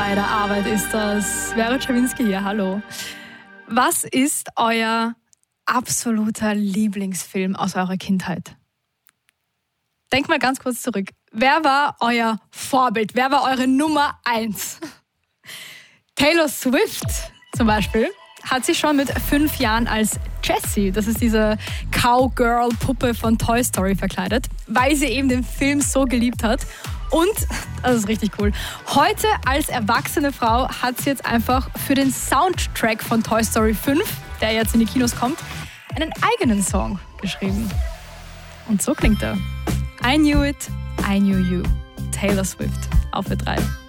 bei der Arbeit ist das. Vera Czerwinski hier, hallo. Was ist euer absoluter Lieblingsfilm aus eurer Kindheit? Denkt mal ganz kurz zurück. Wer war euer Vorbild? Wer war eure Nummer 1? Taylor Swift zum Beispiel hat sich schon mit 5 Jahren als Jessie, das ist diese Cowgirl-Puppe von Toy Story, verkleidet, weil sie eben den Film so geliebt hat. Und, das ist richtig cool, heute als erwachsene Frau hat sie jetzt einfach für den Soundtrack von Toy Story 5, der jetzt in die Kinos kommt, einen eigenen Song geschrieben. Und so klingt er. I Knew It, I Knew You. Taylor Swift auf Ö3.